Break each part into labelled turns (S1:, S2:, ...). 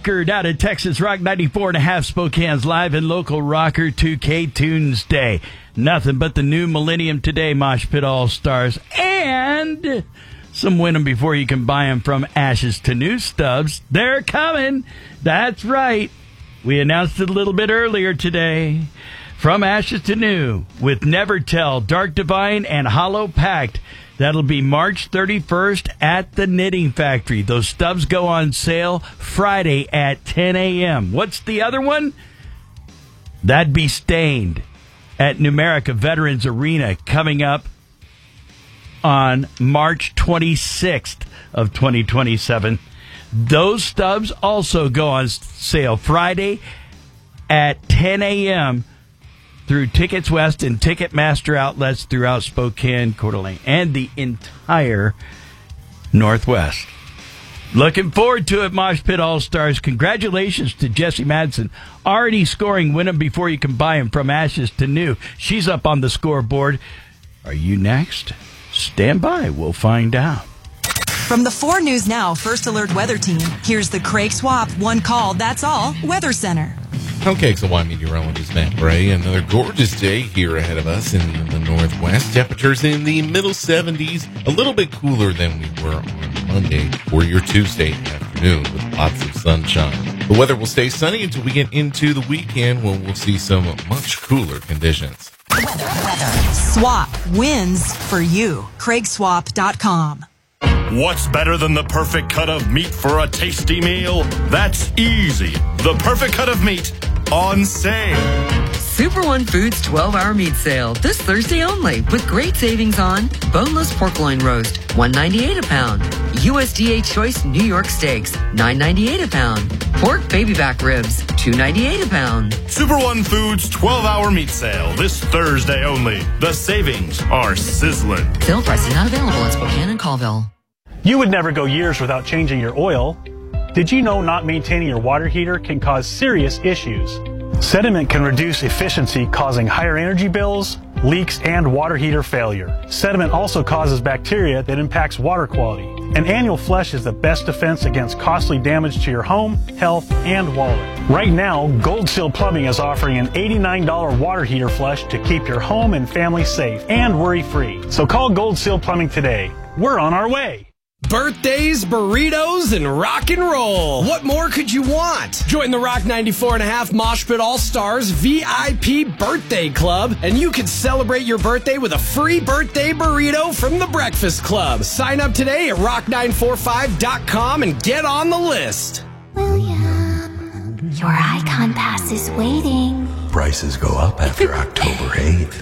S1: Record out of Texas Rock 94.5 Spokane's live and local rocker 2K Tunes Day. Nothing but the new Millennium Today Mosh Pit All-Stars and some win them before you can buy them from Ashes to New stubs. They're coming. That's right. We announced it a little bit earlier today. From Ashes to New with Never Tell, Dark Divine, and Hollow Pact. That'll be March 31st at the Knitting Factory. Those stubs go on sale Friday at 10 a.m. What's the other one? That'd be Stained at Numerica Veterans Arena coming up on March 26th of 2027. Those stubs also go on sale Friday at 10 a.m. through Tickets West and Ticketmaster outlets throughout Spokane, Coeur d'Alene, and the entire Northwest. Looking forward to it, Mosh Pit All-Stars. Congratulations to Jessie Madsen, already scoring Win 'em before you can buy 'em from Ashes to New. She's up on the scoreboard. Are you next? Stand by. We'll find out.
S2: From the 4 News Now First Alert Weather Team, here's the Craig Swap One Call, That's All Weather Center.
S3: Okay, so I'm meteorologist Matt Bray. Another gorgeous day here ahead of us in the Northwest. Temperatures in the middle 70s, a little bit cooler than we were on Monday or your Tuesday afternoon with lots of sunshine. The weather will stay sunny until we get into the weekend when we'll see some much cooler conditions.
S2: Weather. Swap wins for you. CraigSwap.com.
S4: What's better than the perfect cut of meat for a tasty meal? That's easy. The perfect cut of meat on sale.
S5: Super One Foods 12-hour meat sale this Thursday only with great savings on boneless pork loin roast, $1.98 a pound. USDA Choice New York Steaks, $9.98 a pound. Pork baby back ribs, $2.98 a pound.
S4: Super One Foods 12-hour meat sale this Thursday only. The savings are sizzling.
S5: Sale prices not available in Spokane and Colville.
S6: You would never go years without changing your oil. Did you know not maintaining your water heater can cause serious issues? Sediment can reduce efficiency, causing higher energy bills, leaks, and water heater failure. Sediment also causes bacteria that impacts water quality. An annual flush is the best defense against costly damage to your home, health, and wallet. Right now, Gold Seal Plumbing is offering an $89 water heater flush to keep your home and family safe and worry-free. So call Gold Seal Plumbing today. We're on our way.
S7: Birthdays, burritos, and rock and roll. What more could you want? Join the Rock 94.5 Mosh Pit All-Stars VIP Birthday Club, and you can celebrate your birthday with a free birthday burrito from the Breakfast Club. Sign up today at rock945.com and get on the list.
S8: William, your Icon Pass is waiting.
S9: Prices go up after October 8th.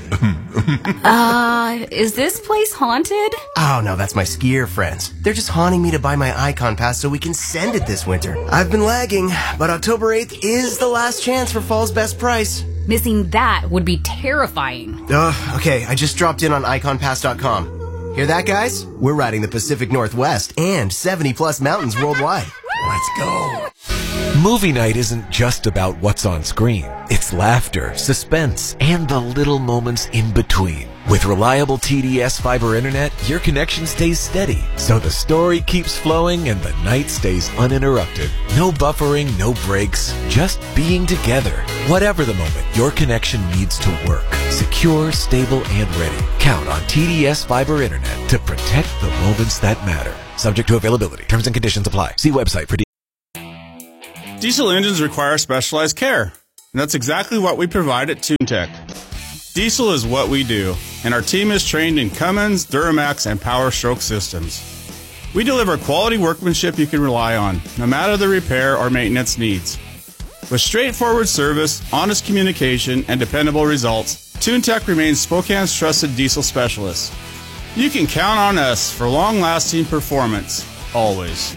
S8: Is this place haunted?
S10: Oh, no, that's my skier friends. They're just haunting me to buy my Icon Pass so we can send it this winter. I've been lagging, but October 8th is the last chance for fall's best price.
S8: Missing that would be terrifying.
S10: Okay, I just dropped in on iconpass.com. Hear that, guys? We're riding the Pacific Northwest and 70-plus mountains worldwide.
S9: Let's go. Movie night isn't just about what's on screen. It's laughter, suspense, and the little moments in between. With reliable TDS fiber internet, your connection stays steady, so the story keeps flowing and the night stays uninterrupted. No buffering, no breaks, just being together. Whatever the moment, your connection needs to work. Secure, stable, and ready. Count on TDS fiber internet to protect the moments that matter. Subject to availability. Terms and conditions apply. See website for details.
S11: Diesel engines require specialized care, and that's exactly what we provide at TuneTech. Diesel is what we do, and our team is trained in Cummins, Duramax, and Power Stroke systems. We deliver quality workmanship you can rely on, no matter the repair or maintenance needs. With straightforward service, honest communication, and dependable results, TuneTech remains Spokane's trusted diesel specialist. You can count on us for long-lasting performance, always.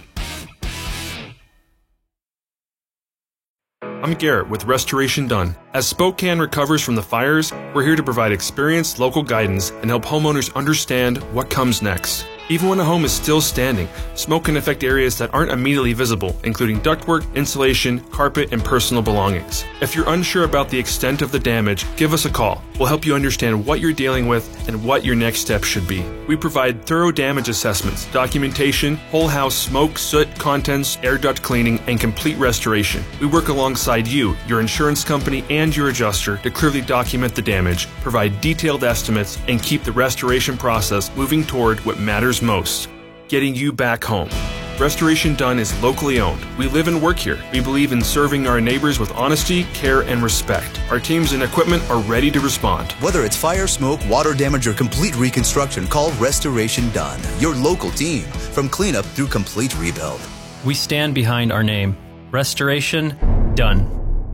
S12: I'm Garrett with Restoration Done. As Spokane recovers from the fires, we're here to provide experienced local guidance and help homeowners understand what comes next. Even when a home is still standing, smoke can affect areas that aren't immediately visible, including ductwork, insulation, carpet, and personal belongings. If you're unsure about the extent of the damage, give us a call. We'll help you understand what you're dealing with and what your next step should be. We provide thorough damage assessments, documentation, whole house smoke, soot, contents, air duct cleaning, and complete restoration. We work alongside you, your insurance company, and your adjuster to clearly document the damage, provide detailed estimates, and keep the restoration process moving toward what matters most, getting you back home. Restoration Done is locally owned. We live and work here. We believe in serving our neighbors with honesty, care, and respect. Our teams and equipment are ready to respond.
S13: Whether it's fire, smoke, water damage, or complete reconstruction, call Restoration Done, your local team, from cleanup through complete rebuild.
S14: We stand behind our name. Restoration Done.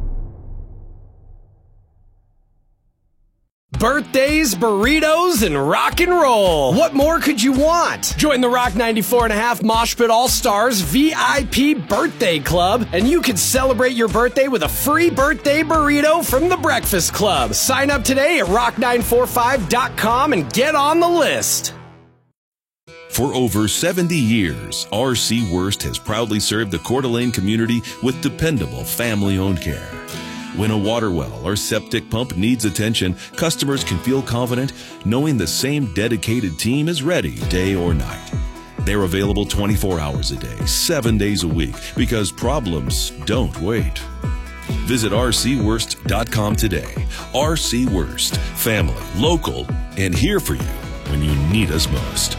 S7: Birthdays, burritos, and rock and roll. What more could you want? Join the Rock 94.5 Mosh Pit All-Stars VIP Birthday Club, and you can celebrate your birthday with a free birthday burrito from the Breakfast Club. Sign up today at rock945.com and get on the list.
S15: For over 70 years, R.C. Wurst has proudly served the Coeur d'Alene community with dependable family-owned care. When a water well or septic pump needs attention, customers can feel confident knowing the same dedicated team is ready day or night. They're available 24 hours a day, 7 days a week, because problems don't wait. Visit rcwurst.com today. R.C. Wurst, family, local, and here for you when you need us most.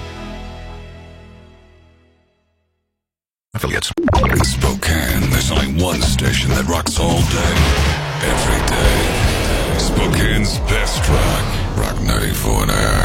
S16: Affiliates. In Spokane, there's only one station that rocks all day, every day. Spokane's best rock. Rock 94.5.